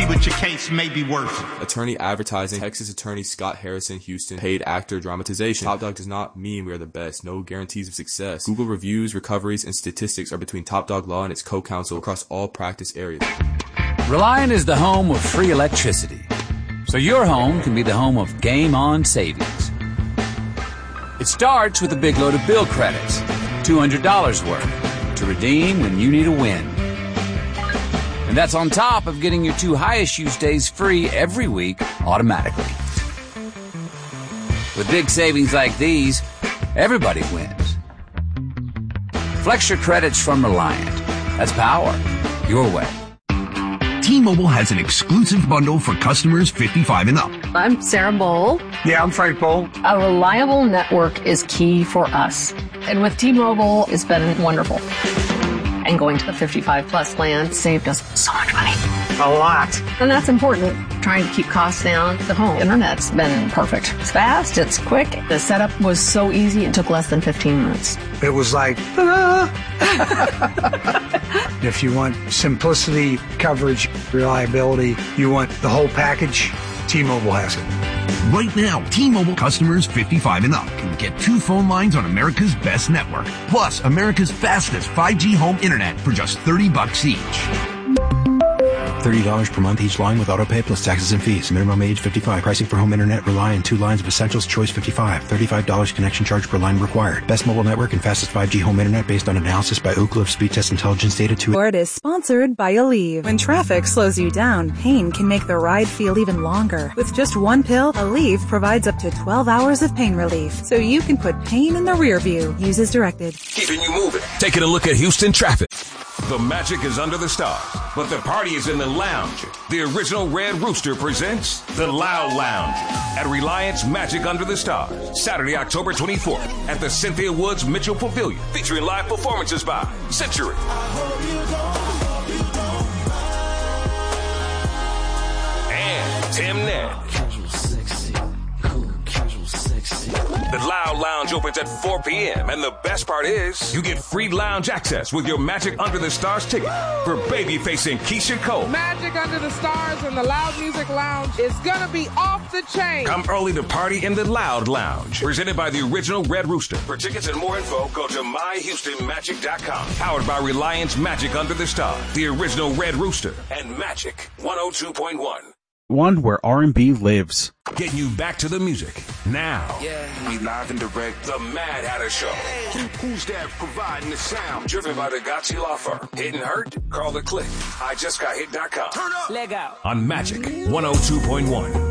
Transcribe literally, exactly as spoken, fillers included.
see what your case may be worth. Attorney advertising. Texas attorney Scott Harrison, Houston. Paid actor dramatization. Top Dog does not mean we are the best. No guarantees of success. Google reviews, recoveries, and statistics are between Top Dog Law and its co-counsel across all practice areas. Reliant is the home of free electricity. So your home can be the home of Game On savings. It starts with a big load of bill credits, two hundred dollars worth, to redeem when you need a win. And that's on top of getting your two highest use days free every week automatically. With big savings like these, everybody wins. Flex your credits from Reliant. That's power your way. T-Mobile has an exclusive bundle for customers fifty-five and up. I'm Sarah Bowl. Yeah, I'm Frank Bowl. A reliable network is key for us. And with T-Mobile, it's been wonderful. And going to the fifty-five plus plan saved us so much money. A lot. And that's important. Trying to keep costs down. The home internet's been perfect. It's fast, it's quick. The setup was so easy, it took less than fifteen minutes. It was like, ah. If you want simplicity, coverage, reliability, you want the whole package, T-Mobile has it. Right now, T-Mobile customers fifty-five and up can get two phone lines on America's best network, plus America's fastest five G home internet for just thirty bucks each. thirty dollars per month each line with autopay plus taxes and fees. Minimum age fifty-five. Pricing for home internet Reliant. Two lines of Essentials. Choice fifty-five. thirty-five dollars connection charge per line required. Best mobile network and fastest five G home internet based on analysis by Ookla of Speed Test Intelligence data. To Word is sponsored by Aleve. When traffic slows you down, pain can make the ride feel even longer. With just one pill, Aleve provides up to twelve hours of pain relief, so you can put pain in the rear view. Use as directed. Keeping you moving. Taking a look at Houston traffic. The magic is under the stars, but the party is in the lounge. The original Red Rooster presents The Loud Lounge at Reliance Magic Under the Stars, Saturday, October twenty-fourth at the Cynthia Woods Mitchell Pavilion, featuring live performances by Century, and Tim Ned. The Loud Lounge opens at four p.m. and the best part is you get free lounge access with your Magic Under the Stars ticket for baby-facing Keisha Cole. Magic Under the Stars and the Loud Music Lounge is gonna be off the chain. Come early to party in the Loud Lounge, presented by the original Red Rooster. For tickets and more info, go to my houston magic dot com. Powered by Reliance Magic Under the Stars, the original Red Rooster, and Magic one oh two point one. One where R and B lives. Getting you back to the music. Now, yeah, we live and direct. The Mad Hatter Show. Who's that providing the sound? Driven by the Gotchi Law Firm. Hit and Hurt? Call the Click. I just got hit dot com. Turn up. Leg out. On Magic one oh two point one.